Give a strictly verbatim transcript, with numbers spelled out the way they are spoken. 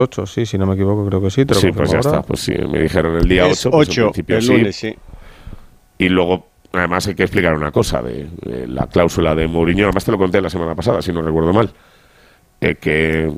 ocho, sí, si no me equivoco, creo que sí. Te lo sí, pues ya ahora. está. Pues sí, me dijeron el día Es ocho. Pues ocho, en principio el sí. lunes, sí. Y luego, además, hay que explicar una cosa de, de la cláusula de Mourinho. Además, te lo conté la semana pasada, si no recuerdo mal. Eh, que